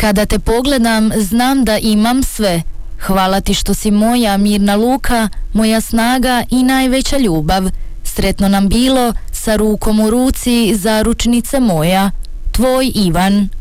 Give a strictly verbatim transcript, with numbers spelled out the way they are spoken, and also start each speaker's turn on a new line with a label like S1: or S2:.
S1: Kada te pogledam, znam da imam sve. Hvala ti što si moja mirna luka, moja snaga i najveća ljubav. Sretno nam bilo, sa rukom u ruci, zaručnice moja. Tvoj Ivan.